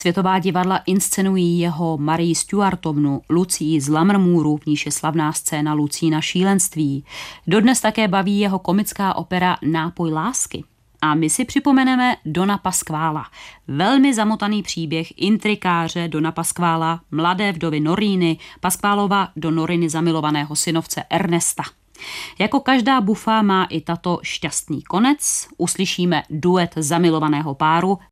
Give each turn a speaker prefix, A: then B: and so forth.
A: Světová divadla inscenují jeho Marii Stuartovnu, Lucii z Lammermoorů, v níž je slavná scéna Lucína šílenství. Dodnes také baví jeho komická opera Nápoj lásky. A my si připomeneme Dona Pasquala. Velmi zamotaný příběh intrikáře Dona Pasquala, mladé vdovy Noríny, Pasqualova do Noriny zamilovaného synovce Ernesta. Jako každá bufa má i tato šťastný konec. Uslyšíme duet zamilovaného páru